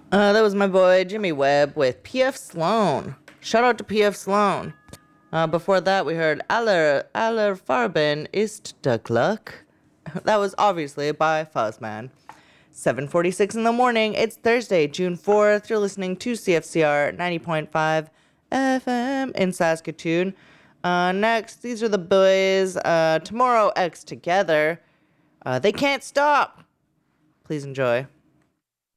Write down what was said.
That was my boy Jimmy Webb with P.F. Sloan. Shout out to P.F. Sloan. Before that, we heard Aller Farben ist der Gluck. That was obviously by Fuzzman. 7:46 in the morning. It's Thursday, June 4th. You're listening to CFCR 90.5 FM in Saskatoon. Next, these are the boys. Tomorrow X Together. They can't stop. Please enjoy.